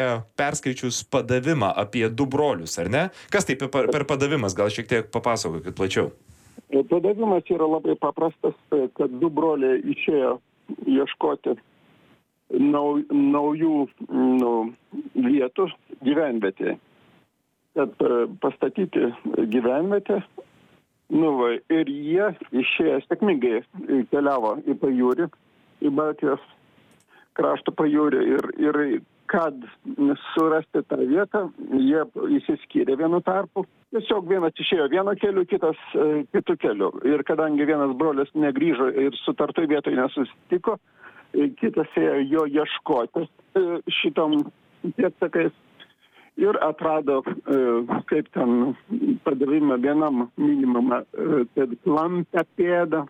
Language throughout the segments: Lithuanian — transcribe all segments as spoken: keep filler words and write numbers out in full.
perskaičius padavimą apie du brolius, ar ne? Kas tai per, per padavimas? Gal šiek tiek papasakokit plačiau. Padavimas yra labai paprastas, kad du broliai išėjo ieškoti nau, naujų nu, vietų gyvenvietėje. Kad pastatyti gyvenvietę, nu, va, ir jie išėjo sėkmingai keliavo į pajūrį, į Baltijos krašto pajūrį ir, ir kad surasti tą vietą, jie įsiskyrė vienu tarpu. Tiesiog vienas išėjo vieno keliu, kitas e, kitų keliu. Ir kadangi vienas brolis negrįžo ir sutartoj vietoje nesusitiko, e, kitas ėjo jo ieškoti e, šitom pėdsakais ir atrado, e, kaip ten padavime vienam minimama, e, kad klampią pėdą,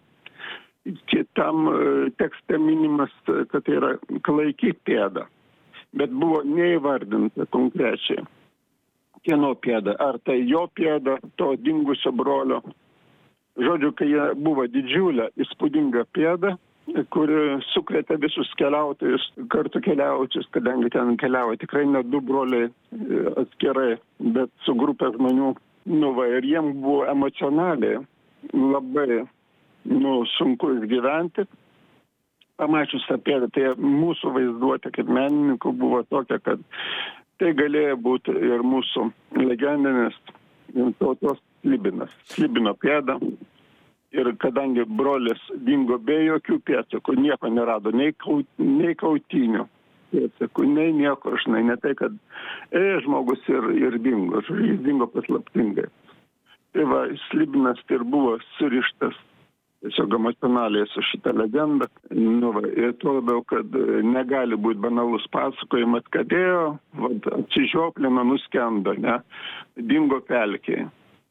kitam e, tekste minimas, kad tai yra klaiki pėda. Bet buvo neįvardinta konkrečiai, kieno pėda, ar tai jo pėda, to dingusio brolio. Žodžiu, kai jie buvo didžiulė, įspūdinga pėda, kuri sukrėtė visus keliautojus, kartu keliaujančius, kadangi ten keliavo tikrai ne du broliai atskirai, bet su grupė žmonių. Nu, va, ir jiem buvo emocionaliai labai nu, sunku išgyventi. Pamačius tą pėdą, tai mūsų vaizduotė kaip menininkų buvo tokia, kad tai galėjo būti ir mūsų legendinis tautos Slibinas. Slibino pėda. Ir kadangi brolis dingo be jokių pėdsakų, nieko nerado, nei, kaut, nei kautinių pėdsakų, nei nieko, žinai, ne tai, kad e, žmogus ir, ir dingo, jis dingo paslaptingai. Tai va, Slibinas tai ir buvo surištas tiesiog emocionaliai su šitą legendą. Nu, va, ir tuo labiau, kad negali būti banalus pasakojimas, kad ėjo, atsižioplino, nuskendo, ne, dingo pelkėje.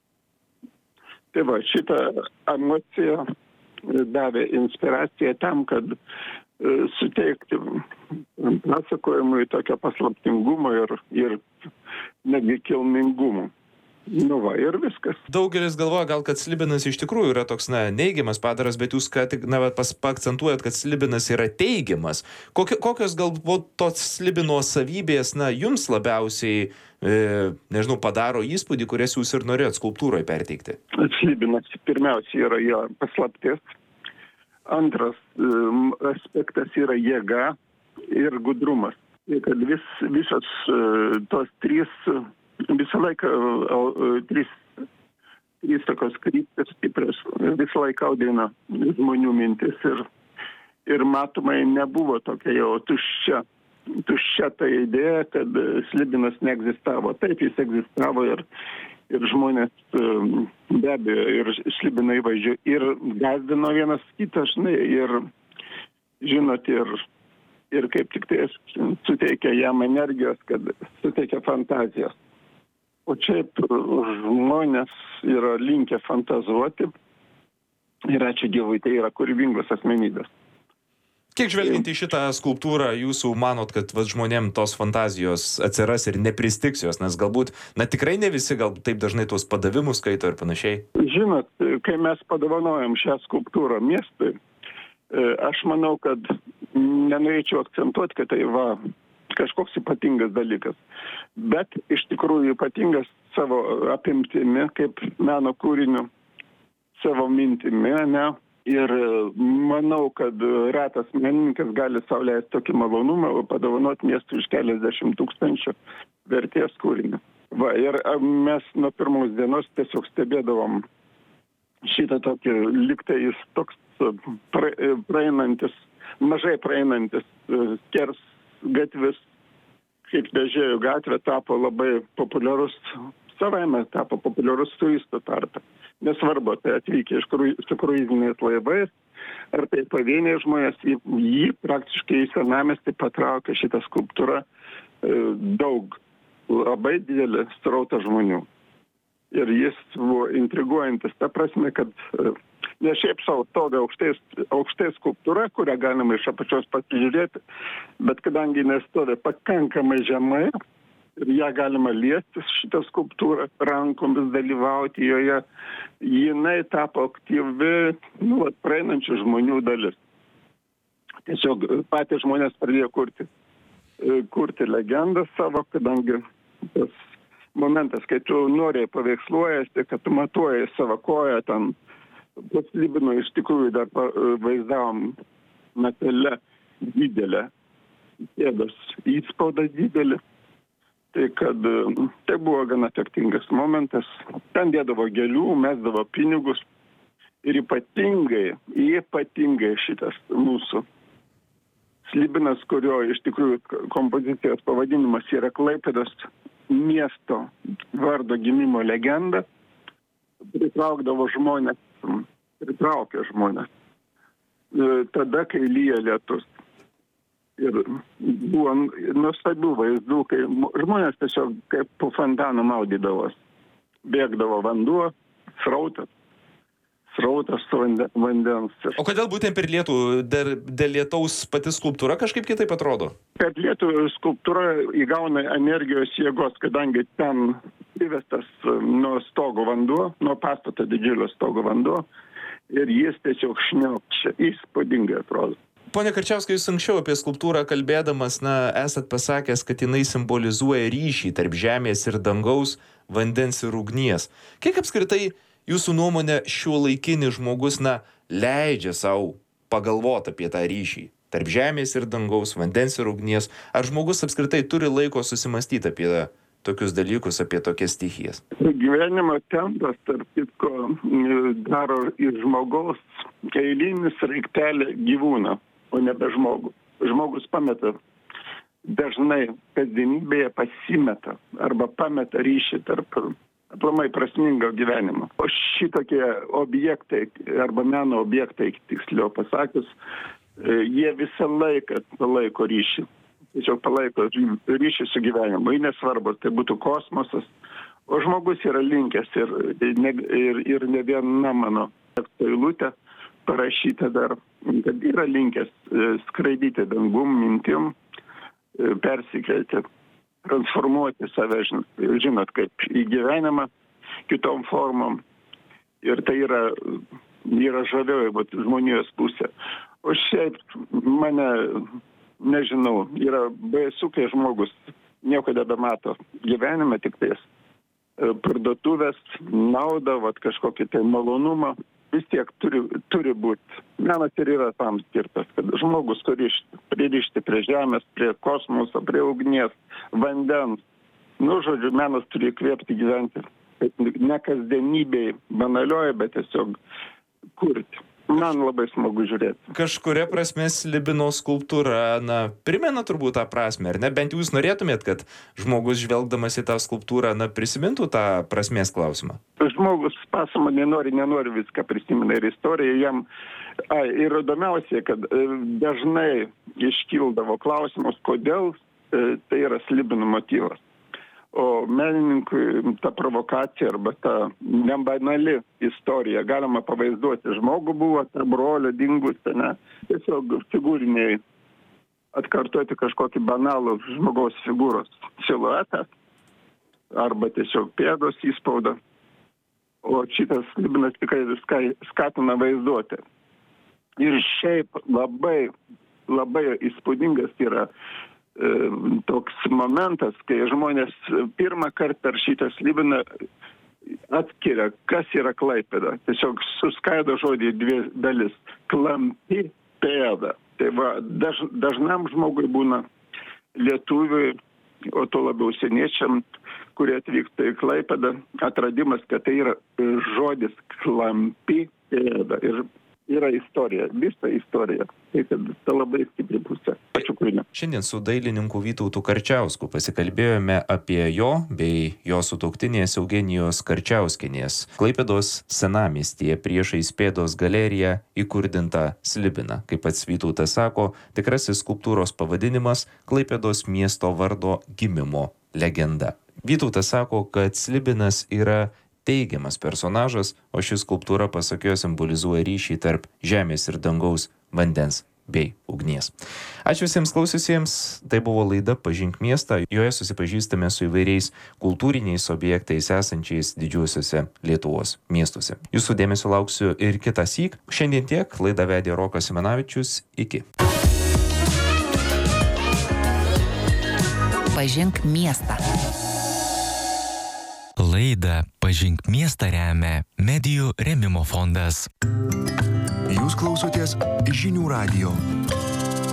Tai va, šitą emociją davė inspiraciją tam, kad suteikti pasakojimui tokio paslaptingumo ir, ir netgi kilmingumo. Nu va, ir viskas. Daugelis galvoja gal, kad Slibinas iš tikrųjų yra toks, na, neigiamas padaras, bet jūs ką tik, na, pas, paakcentuojat, kad Slibinas yra teigiamas. Kokio, kokios galbūt tos Slibino savybės, na, jums labiausiai, e, nežinau, padaro įspūdį, kurias jūs ir norėjot skulptūroje perteikti? Slibinas pirmiausia yra jo paslaptis. Antras um, aspektas yra jėga ir gudrumas. Ir kad vis, visos uh, tos trys visą laiką uh, trys, trys tokios kryptis stiprios, visą laiką audina žmonių mintis ir, ir matomai nebuvo tokia jau tuščia, tuščia ta idėja, kad Slibinas neegzistavo. Taip, jis egzistavo ir, ir žmonės um, be abejo ir Slibino įvaizdžio ir gazdino vienas kitą, žinai, ir žinot, ir, ir kaip tik tai suteikia jam energijos, kad suteikia fantazijos. O čia žmonės yra linkę fantazuoti ir ačiū Dievui, tai yra kūrybingos asmenybės. Kiek žvelgiant į šitą skulptūrą, jūsų manot, kad va, žmonėm tos fantazijos atsiras ir nepristiks jos, nes galbūt, na tikrai ne visi gal taip dažnai tuos padavimus skaito ir panašiai? Žinot, kai mes padovanojam šią skulptūrą miestui, aš manau, kad nenorėčiau akcentuoti, kad tai va, kažkoks ypatingas dalykas. Bet iš tikrųjų ypatingas savo apimtimi, kaip meno kūriniu, savo mintimi, ne? Ir manau, kad retas menininkas gali sau leisti tokį malonumą, padovanoti miestui už keliasdešimt tūkstančių vertės kūrinį. Va, ir mes nuo pirmos dienos tiesiog stebėdavom šitą tokį, liktai jis toks pra, praeinantis, mažai praeinantis skers gatvis, kaip Vežėjų gatvė tapo labai populiarus, savaime tapo populiarus turistų tarpe. Nesvarbu, tai atvykę iš su kruiziniais laivais, ar tai pavieniai žmonės, jį praktiškai į senamiestį patraukė šitą skulptūrą daug, labai didelį srautą žmonių. Ir jis buvo intriguojantis, ta prasme, kad ne šiaip savo stovi aukštai, aukštai skulptūra, kurią galima iš apačios pasižiūrėti, bet kadangi nestovi pakankamai žemai, ir ją galima liesti šitą skulptūrą, rankomis dalyvauti joje, jinai tapo aktyvi, nu, praeinančių žmonių dalis. Tiesiog patys žmonės pradėjo kurti kurti legendą savo, kadangi tas momentas, kai tu noriai paveiksluojasi, kad tu matuoji savo koją, ten pas Slibino iš tikrųjų dar vaizdavom metale didelę, pėdos įspaudą didelį. Tai kad tai buvo gana efektingas momentas. Ten dėdavo gėlių, mesdavo pinigus ir ypatingai, ypatingai šitas mūsų Slibinas, kurio iš tikrųjų kompozicijos pavadinimas yra Klaipėdos miesto vardo gimimo legenda, pritraukdavo žmonės, pritraukė žmonės. Tada, kai lyja lietus. Ir buvo nuostabių vaizdų, kai žmonės tiesiog kaip po fontaną maudydavos. Bėgdavo vanduo, srautas, srautas vandens. O kodėl būtent per lietų, dėl, dėl lietaus pati skulptūra kažkaip kitaip atrodo? Per lietų skulptūra įgauna energijos jėgos, kadangi ten įvestas nuo stogo vanduo, nuo pastato didžiulio stogo vanduo, ir jis tiesiog šniokščia, įspūdingai atrodo. Pone Karčiauskai, jūs anksčiau apie skulptūrą kalbėdamas, na, esat pasakęs, kad jinai simbolizuoja ryšį tarp žemės ir dangaus, vandens ir ugnies. Kiek apskritai jūsų nuomonė šiuolaikinis žmogus, na, leidžia savo pagalvoti apie tą ryšį tarp žemės ir dangaus, vandens ir ugnies? Ar žmogus apskritai turi laiko susimastyti apie tokius dalykus, apie tokias stichijas? Gyvenimo tempas, tarp kitko, daro iš žmogaus eilinį sraigtelį gyvūną, o nebe žmogų. Žmogus pameta, dažnai kasdienybėje pasimeta arba pameta ryšį tarp aplamai prasmingo gyvenimo. O šitokie objektai arba meno objektai, tiksliau pasakius, jie visą laiką palaiko ryšį. Tiesiog palaiko ryšį su gyvenimu. Nesvarbu, tai būtų kosmosas. O žmogus yra linkęs ir ne, ir, ir ne viena mano eilutė parašyta dar, kad yra linkęs skraidyti dangum, mintim, persikelti, transformuoti save, žinot, kaip į gyvenimą, kitom formom. Ir tai yra, yra žavioji žmonijos pusė. O šiaip mane, nežinau, yra baisu, kai žmogus nieko nebemato gyvenime, tik tais parduotuvės, naudą, vat, kažkokį tai malonumą. Vis tiek turi, turi būti. Menas ir yra tam skirtas, kad žmogus turi pririšti prie žemės, prie kosmoso, prie ugnies, vandens. Nu, žodžiu, menas turi įkvėpti gyventi. Ne kasdienybėj banalioje, bet tiesiog kurti. Man labai smagu žiūrėti. Kažkuria prasme Slibino skulptūra, na, primena turbūt tą prasmę, ar ne? Bent jūs norėtumėt, kad žmogus žvelgdamas į tą skulptūrą, na, prisimintų tą prasmės klausimą? Žmogus pasama nenori, nenori viską prisimena ir istorija jam. A, ir įdomiausia, kad e, dažnai iškildavo klausimus, kodėl e, tai yra Slibino motyvas. O menininkui ta provokacija arba ta nebanali istorija, galima pavaizduoti, žmogų buvo, ta brolio dingusi, ne? Tiesiog figūriniai atkartoti kažkokį banalų žmogaus figūros siluetą arba tiesiog pėdos įspaudą. O šitas Slibinas tikrai viską skatina vaizduoti. Ir šiaip labai, labai įspūdingas yra toks momentas, kai žmonės pirmą kartą per šitą Slibiną atskiria, kas yra Klaipėda. Tiesiog suskaido žodį dvi dalis. Klampi pėda. Tai va, daž, dažnam žmogui būna lietuviui, o to labiau seniečiam, kurie atvyksta į Klaipėdą, atradimas, kad tai yra žodis klampi pėda. Ir yra istorija, visa istorija. Tai kad ta labai stipri pusė. Ačiū kūrinio. Šiandien su dailininku Vytautu Karčiausku pasikalbėjome apie jo bei jo sutuoktinės Eugenijos Karčiauskienės Klaipėdos senamiestyje priešais Pėdos galeriją įkurdintą Slibiną. Kaip pats Vytautas sako, tikrasis skulptūros pavadinimas Klaipėdos miesto vardo gimimo legenda. Vytautas sako, kad Slibinas yra teigiamas personažas, o ši skulptūra, pasak jo, simbolizuoja ryšį tarp žemės ir dangaus, vandens bei ugnies. Ačiū visiems klausiusiems, tai buvo laida Pažink miestą, joje susipažįstame su įvairiais kultūriniais objektais esančiais didžiuosiuose Lietuvos miestuose. Jūsų dėmesio lauksiu ir kitą syk. Šiandien tiek, laidą vedė Rokas Simanavičius, iki. Pažink miestą. Laidą Pažink miestą remia Medijų rėmimo fondas. Jūs klausotės Žinių radijo.